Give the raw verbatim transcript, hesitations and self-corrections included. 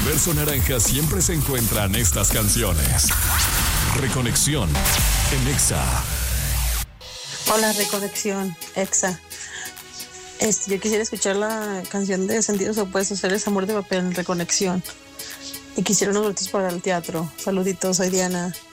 universo naranja siempre se encuentran estas canciones. Reconexión en Exa. Hola, Reconexión, Exa. Este, yo quisiera escuchar la canción de Sentidos Opuestos, Eres Amor de Papel, Reconexión. Y quisiera unos boletos para el teatro. Saluditos, soy Diana.